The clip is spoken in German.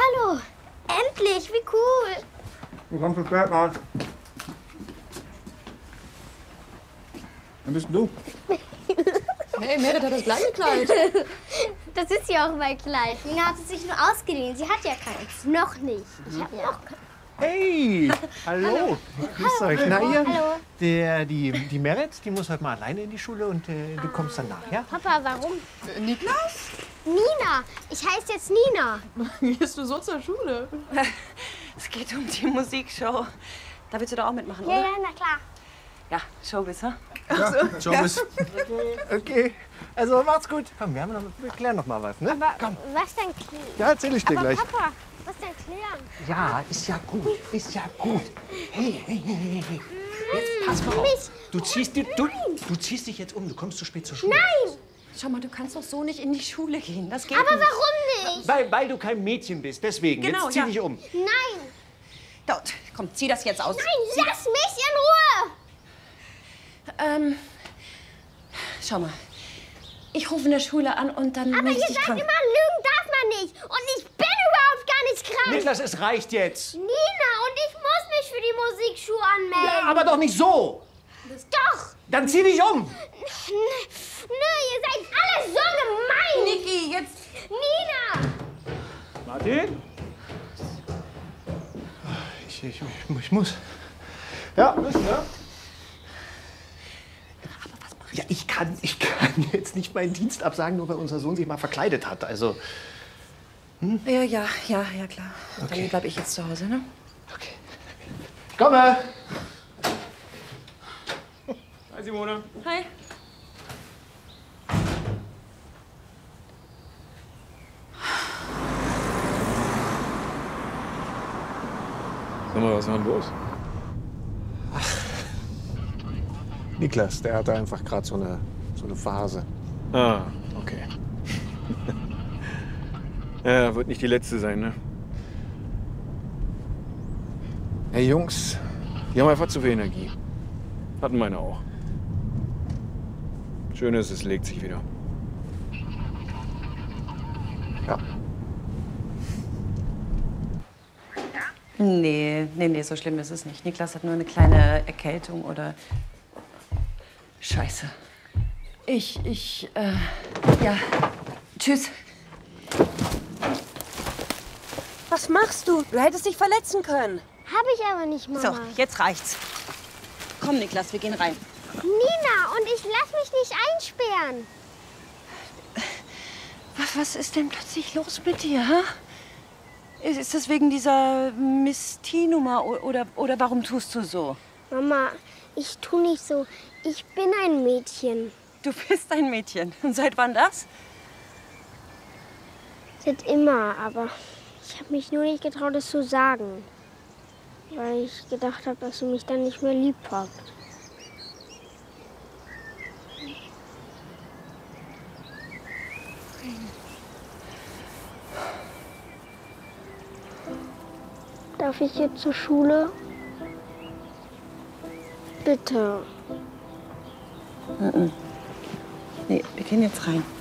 hallo. Endlich, wie cool. Du kommst zu spät, Mann. Wer bist denn du? Hey, Merit hat das gleiche Kleid. Das ist ja auch mein Kleid. Nina hat es sich nur ausgeliehen. Sie hat ja keins. Noch nicht. Ich habe noch keins. Hey, hallo. Grüßt euch. Na ihr? Hallo. Die Merit, die muss heute mal alleine in die Schule und du kommst dann nach, ja? Papa, warum? Niklas? Nina. Ich heiße jetzt Nina. Gehst du so zur Schule? Es geht um die Musikshow. Da willst du doch auch mitmachen, Ja, oder? ja, na klar. Ja, Showbiz, ha? Ja, Showbiz. Okay, also macht's gut. Komm, wir klären noch mal was, ne? Aber Komm. was denn klären? Ja, erzähl ich dir Aber gleich. Papa, was denn klären? Ja, ist ja gut, ist ja gut. Hey, hey, hey, hey, hey. Jetzt pass mal auf. Du ziehst dich jetzt um, du kommst zu spät zur Schule. Nein! Schau mal, du kannst doch so nicht in die Schule gehen. Das geht Aber nicht. warum nicht? Weil du kein Mädchen bist, deswegen. Genau, Jetzt zieh ja. dich um. Nein! Dort, komm, zieh das jetzt aus. Nein, lass mich in Ruhe! Schau mal. Ich rufe in der Schule an und dann Aber melde ihr ich dich sagt krank. immer, lügen darf man nicht. Und ich bin überhaupt gar nicht krank. Niklas, es reicht jetzt. Nina, und ich muss mich für die Musikschule anmelden. Ja, aber doch nicht so. Doch! Dann zieh dich um. Nö, ihr seid alle so gemein! Niki, jetzt... Nina! Martin? Ich muss. Ja, müssen wir. Ja, ich kann jetzt nicht meinen Dienst absagen, nur weil unser Sohn sich mal verkleidet hat. Also. Ja, klar. Okay. Dann bleib ich jetzt zu Hause, ne? Okay. Ich komme! Hi, Simone. Hi. Sag mal, was war denn los? Niklas, der hatte einfach gerade so eine Phase. Ah, okay. Ja, wird nicht die letzte sein, ne? Hey, Jungs, die haben einfach zu viel Energie. Hatten meine auch. Schön ist, es legt sich wieder. Ja. Nee, so schlimm ist es nicht. Niklas hat nur eine kleine Erkältung oder... Scheiße. Ja. Tschüss. Was machst du? Du hättest dich verletzen können. Hab ich aber nicht, Mama. So, jetzt reicht's. Komm, Niklas, wir gehen rein. Nina, und ich lass mich nicht einsperren. Was ist denn plötzlich los mit dir, hä? Ist das wegen dieser Miss T-Nummer oder warum tust du so? Mama, ich tu nicht so. Ich bin ein Mädchen. Du bist ein Mädchen. Und seit wann das? Seit immer, aber ich habe mich nur nicht getraut, es zu sagen. Weil ich gedacht habe, dass du mich dann nicht mehr lieb hast. Darf ich jetzt zur Schule? Bitte. Nee, wir gehen jetzt rein.